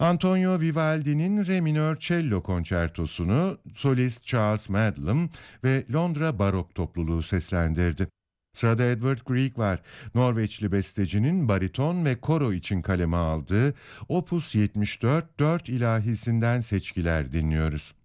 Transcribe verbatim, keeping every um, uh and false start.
Antonio Vivaldi'nin Re minör cello konçertosunu solist Charles Madlam ve Londra Barok Topluluğu seslendirdi. Sırada Edward Grieg var. Norveçli bestecinin bariton ve koro için kaleme aldığı Opus yetmiş dört dört ilahisinden seçkiler dinliyoruz.